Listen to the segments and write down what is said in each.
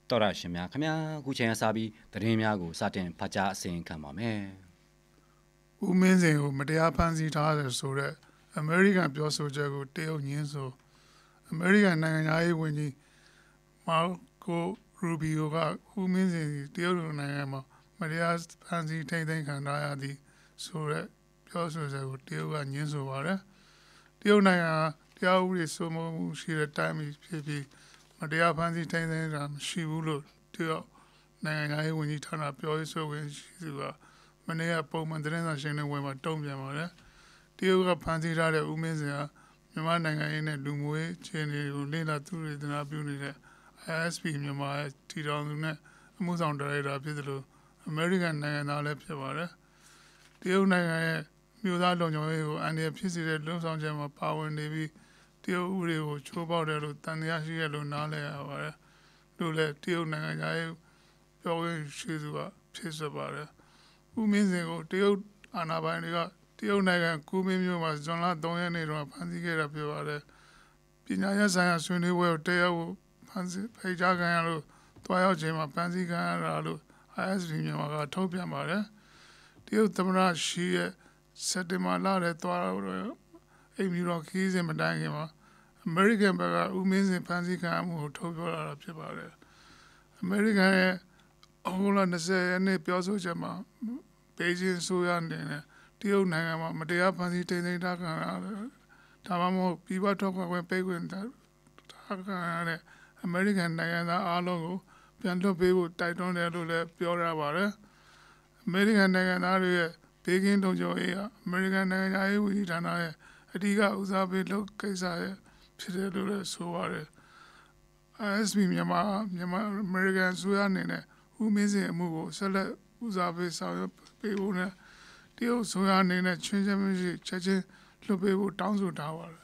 တော်ရရှင်များခင်ဗျာခုချိန်ကစပြီးသတင်းများကိုစတင်ဖတ်ကြားအစီရင်ခံပါမယ်။ဦးမင်းစင်ကိုမတရားဖမ်းဆီးထားတယ်ဆိုတော့အမေရိကန်ပြောဆိုချက်ကိုတရုတ်ညင်းဆိုအမေရိကန်နိုင်ငံသားရေးဝန်ကြီးမာကိုရူဘီယိုကဦးမင်းစင်တရုတ်နိုင်ငံမှာမတရားဖမ်းဆီးထိန်းသိမ်းခံထားရသည်ဆိုတော့ပြောဆိုချက်ကိုတရုတ်ကညင်းဆိုပါတယ်။တရုတ်နိုင်ငံတရားဥပဒေစိုးမိုးမှုရှိတဲ့တိုင်းပြည်ဖြစ်ပြီးမတရားဖမ်းဆီးထိန်းသိမ်းတာမရှိဘူးလို့တရုတ်နိုင်ငံသားရေးဝန်ကြီးဌာနပြောရေးဆိုခွင့်ရှိသူကမနေ့ကပုံမှန်သတင်းစာရှင်းလင်းပွဲမှာတုံ့ပြန်ပါတယ်။တရုတ်ကဖမ်းဆီးထားတဲ့ဦးမင်းစင်ဟာမြန်မာနိုင်ငံရေးနဲ့လူမှုရေးအခြေအနေကိုလေ့လာသူတွေသနာပြုနေတဲ့ ISP မြန်မာရဲ့ထီထောင်သူနဲ့အမှုဆောင်ဒါရိုက်တာဖြစ်သလိုအမေရိကန်နိုင်ငံသားလည်းဖြစ်ပါတယ်။တရုတ်နိုင်ငံရဲ့မြို့သားလုံခြုံရေးကိုအန်ဒီရဖြစ်စေတဲ့လုံဆောင်ချက်မှာပါဝင်နေပြီးတရုတ်ဥပဒေကိုချိုးဖောက်တယ်လို့တန်တရားရှိရလို့နားလည်ရပါတယ်။လို့လည်းတရုတ်နိုင်ငံသားရဲ့ပြောရေးရှိသူကဖြစ်စပါတယ်။ဦးမင်းစင်ကိုတရုတ်အာဏာပိုင်တွေကတရုတ်နိုင်ငံကူမင်းမြို့မှာဇွန်လ3ရက်နေ့တုန်းကဖမ်းဆီးခဲ့တာဖြစ်ပါတယ်။ပညာရေးဆိုင်ရာဆွေးနွေးပွဲကိုတရုတ်ဖမ်းဆီးဖိတ်ကြားခံရလို့တွားရောက်ချိန်မှာဖမ်းဆီးခံရတာလို့ ISP မြန်မာကထုတ်ပြန်ပါတယ်။တရုတ်သမ္မတရှီရဲ့စက်တင်ဘာလထဲတွားအိမ်မျိုးတော်ခီးစဉ်မတိုင်ခင်မှာအမေရိကန်ဘက်ကဦးမင်းစင်ဖမ်းဆီးခံရမှုကိုထုတ်ပြောလာတာဖြစ်ပါတယ်။အမေရိကန်ရဲ့အောက်တိုဘာ20ရက်နေ့ပြောဆိုချက်မှာဘေဂျင်းဆိုရနေတဲ့တရုတ်နိုင်ငံမှာမတရားဖမ်းဆီးထိန်းသိမ်းထားခံရတယ်။ဒါမှမဟုတ်ပြည်ပထွက်ခွင့်ပေးခွင့်ထားခံရတဲ့အမေရိကန်နိုင်ငံသားအားလုံးကိုပြန်လွှတ်ပေးဖို့တိုက်တွန်းတယ်လို့လည်းပြောရပါတယ်။အမေရိကန်နိုင်ငံသားတွေရဲ့ဘေးကင်းလုံခြုံရေးကအမေရိကန်နိုင်ငံရေးဝန်ကြီးဌာနရဲ့အဓိကဦးစားပေးလုပ်ကိစ္စရဲ့ဖြစ်တယ်လို့လည်းဆိုပါတယ်။ ISP မြန်မာအမေရိကန်ဆိုရအနေနဲ့ဦးမင်းစင်အမှုကိုဆက်လက်ဦးစားပေးဆောင်ရွက်ပေးဖို့နဲ့တရုတ်ဆိုရအနေနဲ့ချင်းချင်းမရှိချက်ချင်းလွှတ်ပေးဖို့တောင်းဆိုထားပါတယ်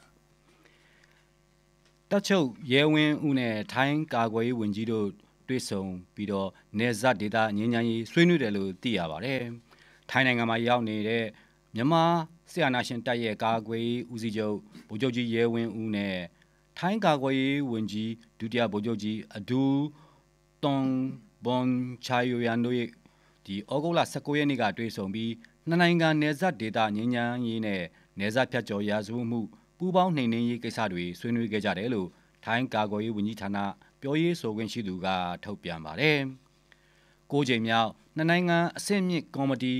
တပ်ချုပ်ရဲဝင်းဦးနဲ့ထိုင်းကာကွယ်ရေးဝန်ကြီးတို့တွေ့ဆုံပြီးတော့နေဇတ်ဒေတာငင်းချမ်းရေးဆွေးနွေးတယ်လို့သိရပါတယ်ထိုင်းနိုင်ငံမှာရောက်နေတဲ့မြန်မာဆီယနာရှင်တပ်ရဲ့ကာကွယ်ရေးဦးစီးချုပ်ဗိုလ်ချုပ်ကြီးရဲဝင်းဦးနဲ့ထိုင်းကာကွယ်ရေးဝန်ကြီးဒုတိယဗိုလ်ချုပ်ကြီးအဒူတွန်ဘွန်ချာယိုယန်တို့ရဲ့ဒီဩဂုတ်လ19ရက်နေ့ကတွေ့ဆုံပြီးနှစ်နိုင်ငံနယ်စပ်ဒေသငြိမ်းချမ်းရေးနဲ့နယ်စပ်ဖြတ်ကျော်ရာဇဝတ်မှုပူးပေါင်းနှိမ်နင်းရေးကိစ္စတွေဆွေးနွေးခဲ့ကြတယ်လို့ထိုင်းကာကွယ်ရေးဝန်ကြီးဌာနပြောရေးဆိုခွင့်ရှိသူကထုတ်ပြန်ပါတယ်။9ကြိမ်မြောက်နှစ်နိုင်ငံအဆင့်မြင့်ကော်မတီ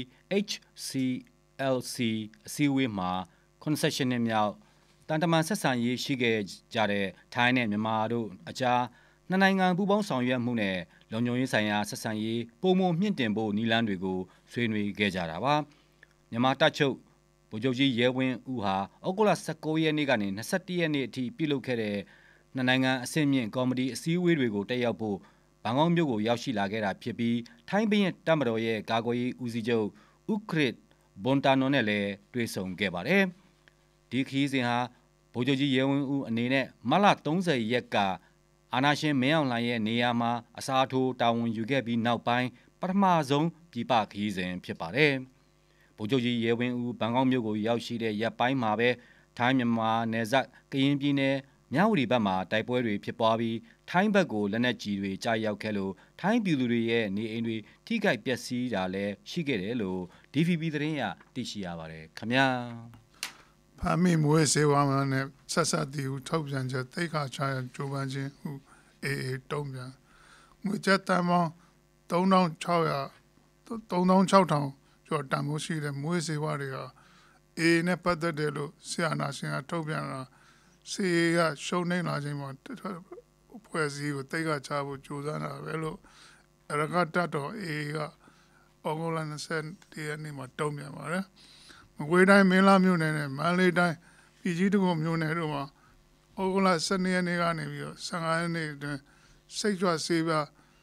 HCLC အစည်းအဝေးမှာ88နှစ်မြောက်တန်တမန်ဆက်ဆံရေးရှိခဲ့ကြတဲ့ထိုင်းနဲ့မြန်မာတို့အကြားနှစ်နိုင်ငံပူးပေါင်းဆောင်ရွက်မှုနဲ့လုံခြုံရေးဆိုင်ရာဆက်ဆံရေးပုံမှန်မြင့်တင်ဖို့နည်းလမ်းတွေကိုဆွေးနွေးခဲ့ကြတာပါမြန်မာတပ်ချုပ်ဗိုလ်ချုပ်ကြီးရဲဝင်းဦးဟာဩဂုတ်လ19ရက်နေ့ကနေ21ရက်နေ့အထိပြုလုပ်ခဲ့တဲ့နှစ်နိုင်ငံအဆင့်မြင့်ကော်မတီအစည်းအဝေးတွေကိုတက်ရောက်ဖို့ဘန်ကောက်မြို့ကိုရောက်ရှိလာခဲ့တာဖြစ်ပြီးထိုင်းဘင်းတပ်မတော်ရဲ့ကာကွယ်ရေးဦးစီးချုပ်ဥခရစ်ဘွန်တာနိုနဲ့လည်းတွေ့ဆုံခဲ့ပါတယ်ဒီခီးစဉ်ဟာဗိုလ်ချုပ်ကြီးရဲဝင်းဦးအနေနဲ့မလ30ရက်ကအာနာရှင်မင်းအောင်လှိုင်ရဲ့နေရာမှာအစားထိုးတာဝန်ယူခဲ့ပြီးနောက်ပိုင်းပထမဆုံးပြည်ပခီးစဉ်ဖြစ်ပါတယ်ဗိုလ်ချုပ်ကြီးရဲဝင်းဦးဘန်ကောက်မြို့ကိုရောက်ရှိတဲ့ရပ်ပိုင်းမှာပဲထိုင်းမြန်မာနယ်စပ်ကရင်ပြည်နယ်မြဝတီဘက်မှာတိုက်ပွဲတွေဖြစ်ပွားပြီးထိုင်းဘက်ကိုလက်နက်ကြီးတွေကြားရောက်ခဲ့လို့ထိုင်းပြည်သူတွေရဲ့နေအိမ်တွေထိခိုက်ပျက်စီးတာလည်းရှိခဲ့တယ်လို့ DVB သတင်းရသိရှိရပါတယ်ခင်ဗျာဖမ်းမိမွေးစေဝါမနဲ့ဆက်ဆက်တီဟုထုတ်ပြန်ချက်တိတ်ခါချရကြိုးပမ်းခြင်းဟုအေးတုံးပြန်ငွေကျပ်တန်ပေါင်း3600 3600ကျော်တန်ဖိုးရှိတဲ့မွေးစေဝါတွေဟာအေးနဲ့ပတ်သက်တယ်လို့ဆရာနာရှင်ကထုတ်ပြန်တာစီကရှုံးနေလာခြင်းမှာဖွဲ့စည်းကိုတိတ်ခါချဖို့ကြိုးစားတာပဲလို့ရကတတော်အေးကဩဂုတ်လ20ရက်နေ့မှာတုံ့ပြန်ပါတယ်မကွေးတိုင်းမင်းလာမြို့နယ်နဲ့မန္တလေးတိုင်းပြည်ကြီးတကုံမြို့နယ်တို့မှာဩဂုတ်လ12ရက်နေ့ကနေပြီးတော့15ရက်နေ့အတွင်းစိတ်ကြွဆေးပြ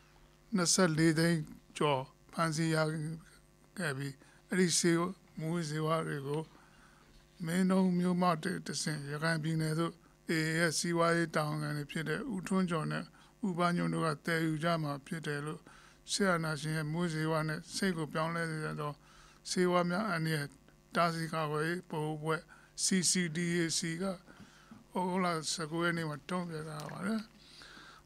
24သိန်းကျော်ဖမ်းဆီးရခဲ့ပြီးအဲ့ဒီဆေးမူဆေးဝါးတွေကိုမင်းတို့မြို့မှာတဆင်ရခိုင်ပြည်နယ်သို့ရဲ့စီဝါရေးတောင်ခံတွေဖြစ်တဲ့ဦးထွန်းကျော်နဲ့ဦးပန်းညွန့်တို့ကတည်ယူကြမှာဖြစ်တယ်လို့ဆရာနာရှင်ရဲ့မူဆေးဝါးနဲ့စိတ်ကိုပြောင်းလဲစေတဲ့ဆေးဝါးများအနည်းတာစီကာဝေးပို့ဘွဲ့ CCDAC ကဩဂုတ်လ19ရက်နေ့မှာတုံ့ပြန်တာပါတယ်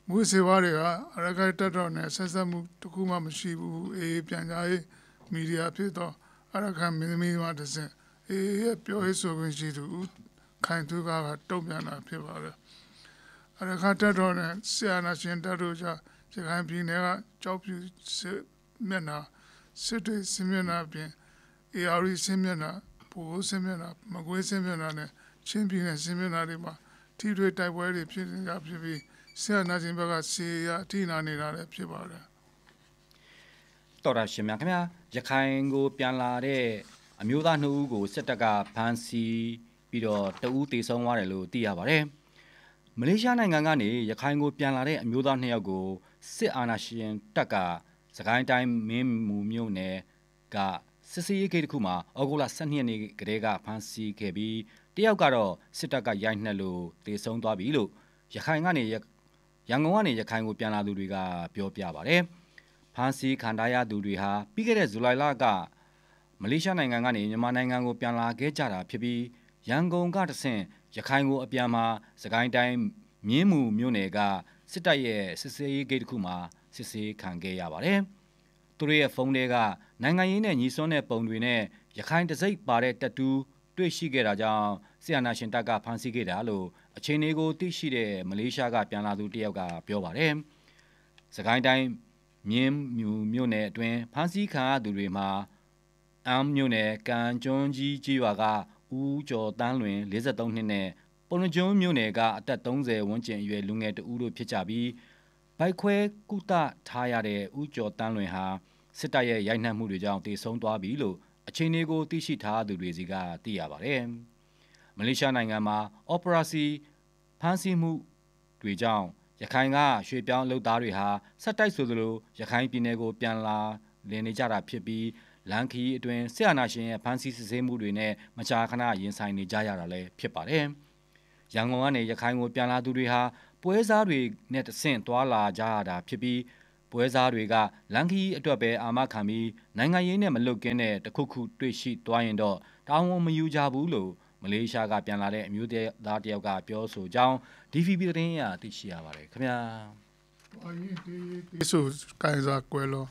မွေးစေဝါတွေကအရခိုင်တပ်တော်နဲ့ဆက်ဆက်မှုတစ်ခုမှမရှိဘူးအေးပြန်ကြားရေးမီဒီယာဖြစ်တော့အရခိုင်မင်းသမီးမှတစ်စင်အေးရဲ့ပြောရေးဆိုခွင့်ရှိသူခိုင်သူကတုံ့ပြန်တာဖြစ်ပါတယ်အရခိုင်တပ်တော်နဲ့ဆရာနာရှင်တပ်တို့ကြောင့်ရခိုင်ပြည်နယ်ကကြောက်ပြူစစ်မျက်နှာစစ်တွေစစ်မျက်နှာပြင်ARD စစ်မျက်နှာဘူစစ်မျက်နှာမကွေးစစ်မျက်နှာနဲ့ချင်းပြည်နယ်စစ်မျက်နှာတွေမှာထိတွေ့တိုက်ပွဲတွေဖြစ်နေတာဖြစ်ပြီးဆရာနာရှင်ဘက်ကစီရအထိနာနေတာလည်းဖြစ်ပါတယ်တော်ရရှင်များခင်ဗျာရခိုင်ကိုပြန်လာတဲ့အမျိုးသား2ဦးကိုစစ်တပ်ကဖမ်းဆီးပြီးတော့တဦးတေဆုံးသွားတယ်လို့သိရပါတယ်မလေးရှားနိုင်ငံကနေရခိုင်ကိုပြန်လာတဲ့အမျိုးသား2ယောက်ကိုစစ်အာဏာရှင်တပ်ကစကိုင်းတိုင်းမင်းမူမြို့နယ်ကစစ်စေးရေးဂိတ်တစ်ခုမှာဩဂုတ်လ12ရက်နေ့ကတည်းကဖမ်းဆီးခဲ့ပြီးတယောက်ကတော့စစ်တပ်ကရိုက်နှက်လို့တေဆုံးသွားပြီလို့ရန်ကုန်ကနေရခိုင်ကိုပြန်လာသူတွေကပြောပြပါတယ်ဖမ်းဆီးခံထားရသူတွေဟာပြီးခဲ့တဲ့ဇူလိုင်လကမလေးရှားနိုင်ငံကနေမြန်မာနိုင်ငံကိုပြန်လာခဲ့ကြတာဖြစ်ပြီးရန်ကုန်ကတဆင့်ရခိုင်ကိုအပြန်မှာစကိုင်းတိုင်းမြင်းမူမြို့နယ်ကစစ်တပ်ရဲ့စစ်စေးရေးဂိတ်တစ်ခုမှာစစ်ဆေးခံခဲ့ရပါတယ်။သူတို့ရဲ့ဖုန်းထဲကနိုင်ငံရေးနဲ့ညီစွန်းတဲ့ပုံတွေနဲ့ရခိုင်တစိုက်ပါတဲ့တက်တူးတွေ့ရှိခဲ့တာကြောင့်ဆီယနာရှင်တပ်ကဖမ်းဆီးခဲ့တာလို့အချိန်လေးကိုသိရှိတဲ့မလေးရှားကပြန်လာသူတယောက်ကပြောပါတယ်။စကိုင်းတိုင်းမြင်းမြို့နယ်အတွင်းဖမ်းဆီးခံရသူတွေမှာအမ်မြို့နယ်ကန်ကျွန်းကြီးကြီးရွာကဦးကျော်တန်းလွင်53နှစ်နဲ့ပုံနှကျွန်းမြို့နယ်ကအသက်30ဝန်းကျင်အရွယ်လူငယ်တဦးတို့ဖြစ်ကြပြီးဘိုက်ခွဲကုသထားရတဲ့ဦးကျော်တန်းလွင်ဟာစစ်တပ်ရဲ့ရိုက်နှက်မှုတွေကြောင့်တေဆုံးသွားပြီလို့အချိန်လေးကိုသိရှိထားသူတွေစီကသိရပါတယ်။မလေးရှားနိုင်ငံမှာအော်ပရာစီဖမ်းဆီးမှုတွေကြောင့်ရခိုင်ကရွှေပြောင်းလုပ်သားတွေဟာဆက်တိုက်ဆိုသလိုရခိုင်ပြည်နယ်ကိုပြန်လာလည်နေကြတာဖြစ်ပြီးလန်ခီအတွင်းဆရာနာရှင်ရဲ့ဖမ်းဆီးစစ်ဆေးမှုတွေနဲ့မကြာခဏရင်ဆိုင်နေကြရတာလည်းဖြစ်ပါတယ်။ရန်ကုန်ကနေရခိုင်ကိုပြန်လာသူတွေဟာပွဲစားတွေနဲ့တဆင့်သွားလာကြရတာဖြစ်ပြီးပွဲစားတွေကလန်ခီအတွက်ပဲအာမခံပြီးနိုင်ငံရေးနဲ့မလွတ်ကင်းတဲ့တခုခုတွေ့ရှိသွားရင်တော့တာဝန်မယူကြဘူးလို့မလေးရှားကပြန်လာတဲ့အမျိုးသားတယောက်ကပြောဆိုကြောင်း DVB သတင်းအရသိရှိရပါတယ်ခင်ဗျာ။ဒီဆိုကိုင်စာကွယ်လို့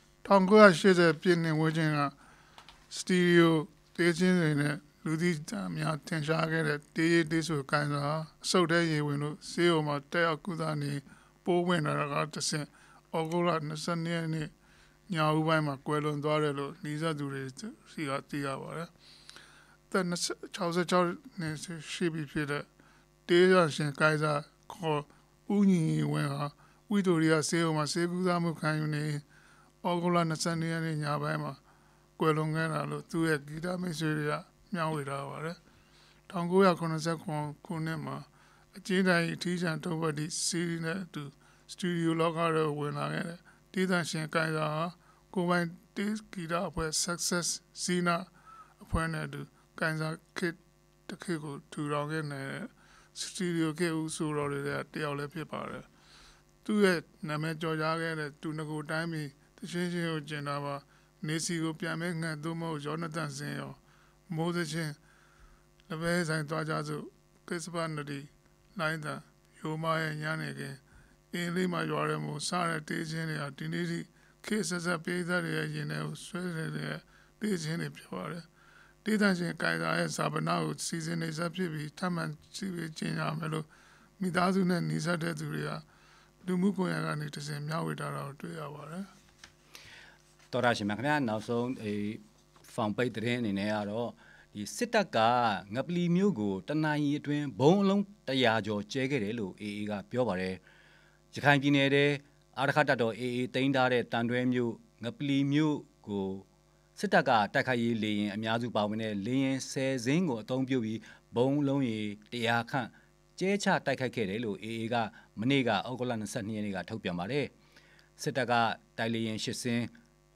1980ပြည့်နှစ်ဝန်းကျင်ကစတီရီယိုတေးချင်းတွေနဲ့လူသီးများထင်ရှားခဲ့တဲ့တေးဆိုကိုင်စာအစုပ်တဲ့ရေဝင်လို့ဆေးရုံမှာတက်ရောက်ကုသနေပိုးဝင်လာတာကတဆင့်ဩဂုတ်လ22ရက်နေ့ညဦးပိုင်းမှာကွယ်လွန်သွားတယ်လို့နှီးစပ်သူတွေစီကသိရပါတယ်။တဲ့66နှစ်ရှိပြီဖြစ်တဲ့တေးရရှင်ကိုင်စာခေါ်ဦးညီဝင်ဟာဝီတိုရီယာဆေးရုံမှာဆေးကုသမှုခံယူနေဩဂုတ်လ22ရက်နေ့ညပိုင်းမှာကွယ်လွန်ခဲ့တာလို့သူ့ရဲ့ဂီတမိတ်ဆွေတွေကမျှဝေထားပါတယ်။1989ခုနှစ်မှာအကျဉ်းတိုင်းအထီးကျန်ထုတ်ဝက်ဒီစီးရီးနဲ့အတူစတူဒီယိုလောကထဲဝင်လာခဲ့တဲ့တေးသံရှင်ကိုင်စာဟာကိုပိုင်တေးဂီတအဖွဲ့ Success Zina အဖွဲ့နဲ့အတူကိုင်စာခစ်တစ်ခေတ်ကိုထူထောင်ခဲ့တဲ့စတူဒီယိုခေတ်ဦးဆိုတော်တွေတယောက်လည်းဖြစ်ပါတယ်။သူ့ရဲ့နာမည်ကျော်ကြားခဲ့တဲ့တူနကိုတိုင်းပြည်တချင်းချင်းကိုကျင်တာပါနေစီကိုပြန်မဲ့ငှက်သို့မဟုတ်ယောနသန်စင်ရောမိုးသချင်းလပဲဆိုင်သွားကြစို့ကစ္စပါနဒီလိုင်းတန်ရိုမာရဲ့ညနေခင်းအင်းလေးမှာရွာရဲမို့စားတဲ့တေးချင်းတွေဟာဒီနေ့ထိခေဆက်ဆက်ပေးသားတွေရဲ့ရင်ထဲကိုဆွဲနေတဲ့တေးချင်းတွေဖြစ်ပါတယ်တေးသန့်ရှင်ကိုင်စာရဲ့စာပနာကိုစီစဉ်နေဆက်ဖြစ်ပြီးထပ်မံစီစဉ်ကျင်းရမယ်လို့မိသားစုနဲ့နေဆက်တဲ့သူတွေကလူမှုကွန်ရက်ကနေတစင်မျှဝေထားတာကိုတွေ့ရပါတယ်တော်ရရှင်မခင်ဗျာနောက်ဆုံးဖောင်ပိတ်သတင်းအနေနဲ့ကတော့ဒီစစ်တပ်ကငပလီမျိုးကိုတနင်္ဂနွေအတွင်းဘုံအလုံး100ကျော်ကျဲခဲ့တယ်လို့ AA ကပြောပါတယ်ရခိုင်ပြည်နယ်ထဲအာရခတပ်တော် AA တိန်းထားတဲ့တန်တွဲမျိုးငပလီမျိုးကိုစစ်တပ်ကတိုက်ခိုက်ရေးလေရင်အများစုပါဝင်တဲ့လေရင်10စင်းကိုအသုံးပြုပြီးဘုံလုံးရေ100ခန့်ကျဲချတိုက်ခိုက်ခဲ့တယ်လို့ AA ကမနေ့ကဩဂုတ်လ22ရက်နေ့ကထုတ်ပြန်ပါတယ်စစ်တပ်ကတိုက်လေရင်8စင်း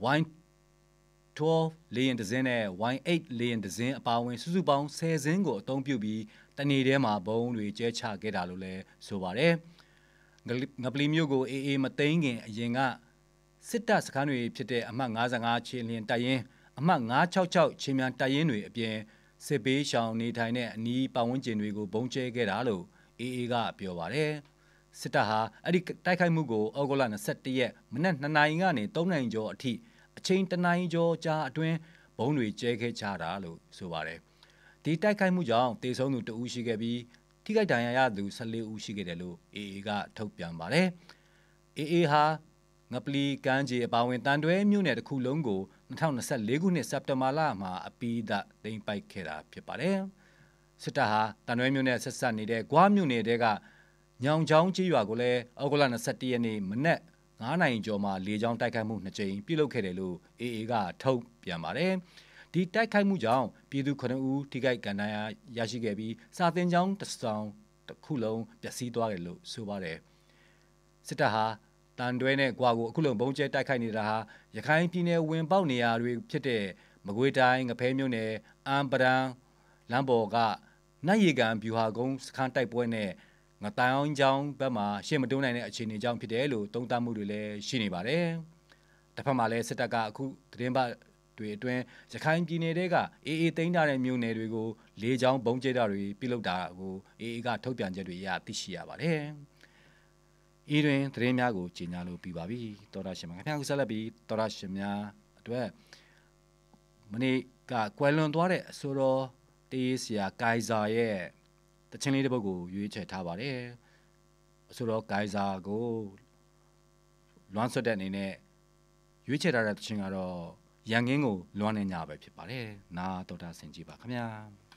Y12 လေရင်တစ်စင်းနဲ့ Y8 လေရင်တစ်စင်းအပါအဝင်စုစုပေါင်း10စင်းကိုအသုံးပြုပြီးတနေ့တည်းမှာဘုံတွေကျဲချခဲ့တာလို့လည်းဆိုပါတယ်ငပလီမျိုးကို AA မသိမ်းခင်အရင်ကစစ်တပ်စခန်းတွေဖြစ်တဲ့အမှတ်55ချင်းလျင်တပ်ရင်းအမှတ်966ချင်းမြန်တပ်ရင်းတွေအပြင်စစ်ဘေးရှောင်နေထိုင်တဲ့အနီးပတ်ဝန်းကျင်တွေကိုဘုံကျဲခဲ့တာလို့ AA ကပြောပါတယ်စစ်တပ်ဟာအဲ့ဒီတိုက်ခိုက်မှုကိုဩဂုတ်လ21ရက်မနက်2နာရီကနေ3နာရီကျော်အထိအချိန်1နာရီကျော်ကြာအတွင်းဘုံတွေကျဲခဲ့ကြတာလို့ဆိုပါတယ်ဒီတိုက်ခိုက်မှုကြောင့်တေဆုံးသူ2ဦးရှိခဲ့ပြီးထိခိုက်ဒဏ်ရာရသူ14ဦးရှိခဲ့တယ်လို့ AA ကထုတ်ပြန်ပါတယ် AA ဟာငပလီကမ်းခြေအပါအဝင်တန်တွဲမြို့နယ်တစ်ခုလုံးကို2024ခုနှစ်စက်တင်ဘာလမှာအပြီးသတ်သိမ်းပိုက်ခဲ့တာဖြစ်ပါတယ်စစ်တပ်ဟာတန်တွဲမြို့နယ်ဆက်ဆက်နေတဲ့ဂွားမြို့နယ်တဲကညောင်ချောင်းကြီးရွာကိုလည်းဩဂုတ်လ21ရက်နေ့မနက်9နာရီကျော်မှာလေကြောင်းတိုက်ခိုက်မှု2ကြိမ်ပြုလုပ်ခဲ့တယ်လို့ AA ကထုတ်ပြန်ပါတယ်ဒီတိုက်ခိုက်မှုကြောင့်ပြည်သူ9ဦးထိခိုက်ဒဏ်ရာရရှိခဲ့ပြီးစာသင်ကျောင်းတစ်ဆောင်တစ်ခုလုံးပျက်စီးသွားတယ်လို့ဆိုပါတယ်စစ်တပ်ဟာတန်တွဲနဲ့ဂွာကိုအခုလုံဘုံကျဲတိုက်ခိုက်နေတာဟာရခိုင်ပြည်နယ်ဝင်ပေါက်နေရာတွေဖြစ်တဲ့မကွေးတိုင်းငဖဲမြို့နယ်အမ်ပဒန်လမ်းပေါ်ကနတ်ရီကန်ဗျူဟာကုန်းစခန်းတိုက်ပွဲနဲ့ငတိုင်အောင်ကျောင်းဘက်မှာရှေ့မတိုးနိုင်တဲ့အခြေအနေကြောင့်ဖြစ်တယ်လို့သုံးသပ်မှုတွေလည်းရှိနေပါတယ်တစ်ဖက်မှာလည်းစစ်တပ်ကအခုသတင်းပတ်တွေအတွင်းရခိုင်ပြည်နယ်တွေကအေးအေးသိမ်းထားတဲ့မြို့နယ်တွေကိုလေကြောင်းဘုံကျဲတာတွေပြုလုပ်တာကိုအေးအေးကထုတ်ပြန်ချက်တွေအရသိရှိရပါတယ်ဤတွင်သတင်းများကိုကြီးညာလို့ပြီးပါပြီတော်ရရှင်များခင်ဗျားခုဆက်လက်ပြီးတော်ရရှင်များအတွက်မနေ့ကကွယ်လွန်သွားတဲ့အဆိုတော်တေးဆရာဂိုင်ဇာရဲ့တခြင်းလေးတစ်ပုဒ်ကိုရွေးချယ်ထားပါတယ်အဆိုတော်ဂိုင်ဇာကိုလွမ်းဆွတ်တဲ့အနေနဲ့ရွေးချယ်ထားတဲ့တခြင်းကတော့ရန်ကင်းကိုလွမ်းနေညပဲဖြစ်ပါတယ်နာတော်တာဆင်ကြည့်ပါခင်ဗျာ